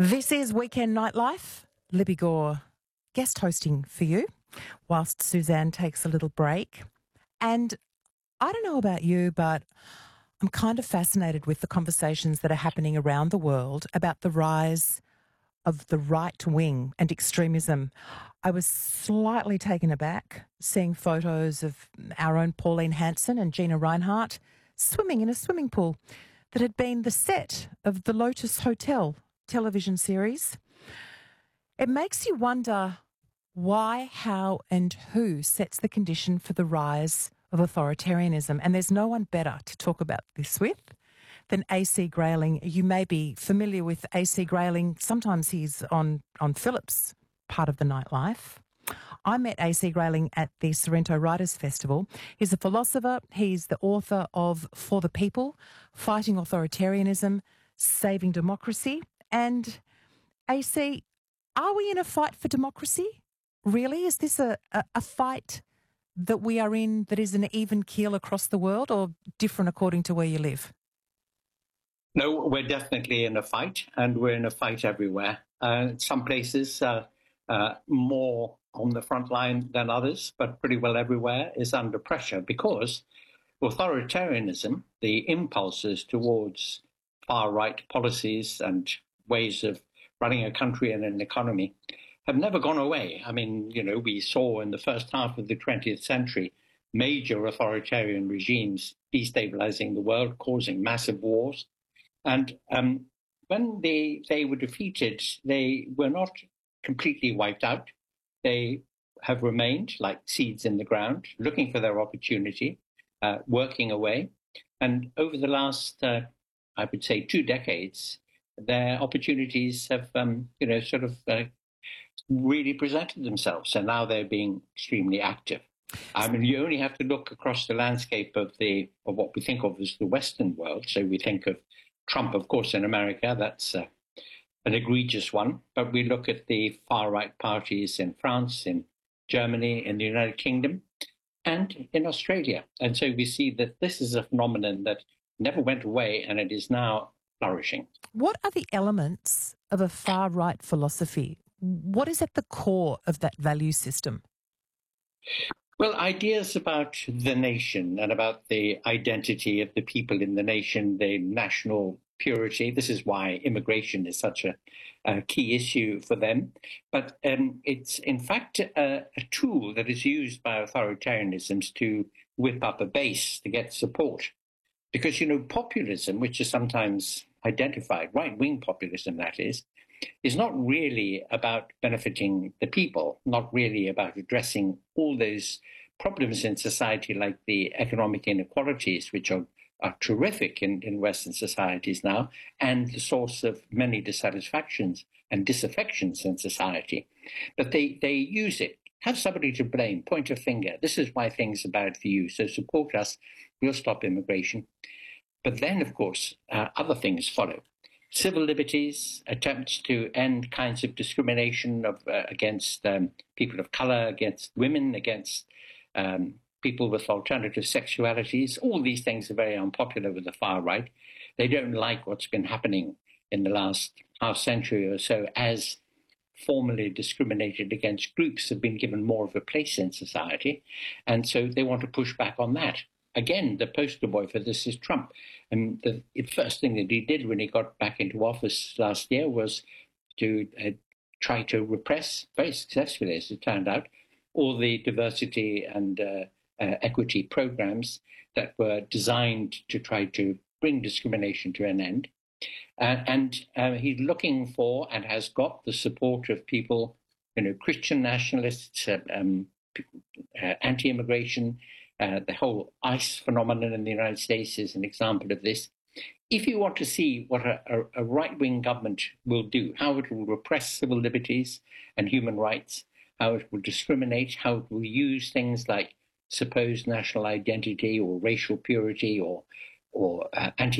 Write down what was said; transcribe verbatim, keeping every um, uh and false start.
This is Weekend Nightlife. Libby Gore guest hosting for you whilst Suzanne takes a little break. And I don't know about you, but I'm kind of fascinated with the conversations that are happening around the world about the rise of the right wing and extremism. I was slightly taken aback seeing photos of our own Pauline Hanson and Gina Reinhart swimming in a swimming pool that had been the set of the Lotus Hotel television series. It makes you wonder why, how and who sets the condition for the rise of authoritarianism. And there's no one better to talk about this with than A C Grayling. You may be familiar with A C Grayling. Sometimes he's on, on Phillips, part of the nightlife. I met A C Grayling at the Sorrento Writers' Festival. He's a philosopher. He's the author of For the People, Fighting Authoritarianism, Saving Democracy. And A C, are we in a fight for democracy? Really? Is this a, a, a fight that we are in that is an even keel across the world, or different according to where you live? No, we're definitely in a fight, and we're in a fight everywhere. Uh, some places uh, uh, more on the front line than others, but pretty well everywhere is under pressure because authoritarianism, the impulses towards far-right policies and ways of running a country and an economy have never gone away. I mean, you know, we saw in the first half of the twentieth century major authoritarian regimes destabilizing the world, causing massive wars. And um, when they, they were defeated, they were not completely wiped out. They have remained like seeds in the ground, looking for their opportunity, uh, working away. And over the last, uh, I would say, two decades, their opportunities have, um, you know, sort of uh, really presented themselves. And now they're being extremely active. I mean, you only have to look across the landscape of the of what we think of as the Western world. So we think of Trump, of course, in America. That's uh, an egregious one. But we look at the far-right parties in France, in Germany, in the United Kingdom, and in Australia. And so we see that this is a phenomenon that never went away, and it is now flourishing. What are the elements of a far-right philosophy? What is at the core of that value system? Well, ideas about the nation and about the identity of the people in the nation, the national purity. This is why immigration is such a, a key issue for them. But um, it's, in fact, a, a tool that is used by authoritarianisms to whip up a base, to get support. Because, you know, populism, which is sometimes identified, right-wing populism, that is, is not really about benefiting the people, not really about addressing all those problems in society like the economic inequalities, which are, are terrific in, in Western societies now, and the source of many dissatisfactions and disaffections in society. But they, they use it. Have somebody to blame, point a finger. This is why things are bad for you, so support us, we'll stop immigration. But then, of course, uh, other things follow. Civil liberties, attempts to end kinds of discrimination of, uh, against um, people of color, against women, against um, people with alternative sexualities. All these things are very unpopular with the far right. They don't like what's been happening in the last half century or so as formerly discriminated against groups have been given more of a place in society. And so they want to push back on that. Again, the poster boy for this is Trump. And the first thing that he did when he got back into office last year was to uh, try to repress, very successfully as it turned out, all the diversity and uh, uh, equity programs that were designed to try to bring discrimination to an end. Uh, and uh, he's looking for and has got the support of people, you know, Christian nationalists, uh, um, uh, anti-immigration. Uh, the whole ICE phenomenon in the United States is an example of this. If you want to see what a, a, a right-wing government will do, how it will repress civil liberties and human rights, how it will discriminate, how it will use things like supposed national identity or racial purity or, or uh, anti